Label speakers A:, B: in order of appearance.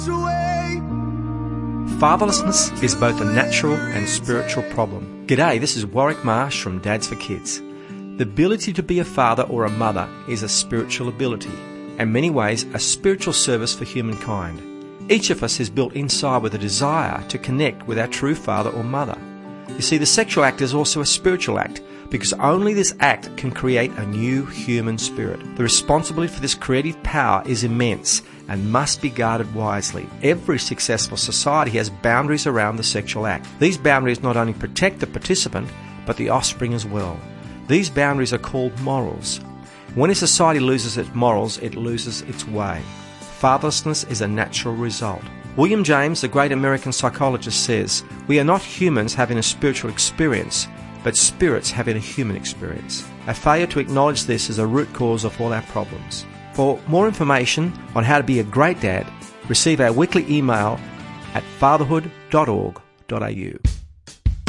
A: Fatherlessness is both a natural and spiritual problem. G'day, this is Warwick Marsh from Dads for Kids. The ability to be a father or a mother is a spiritual ability, and in many ways a spiritual service for humankind. Each of us is built inside with a desire to connect with our true father or mother. You see, the sexual act is also a spiritual act, because only this act can create a new human spirit. The responsibility for this creative power is immense and must be guarded wisely. Every successful society has boundaries around the sexual act. These boundaries not only protect the participant, but the offspring as well. These boundaries are called morals. When a society loses its morals, it loses its way. Fatherlessness is a natural result. William James, the great American psychologist, says, "We are not humans having a spiritual experience, but spirits having a human experience." A failure to acknowledge this is a root cause of all our problems. For more information on how to be a great dad, receive our weekly email at fatherhood.org.au.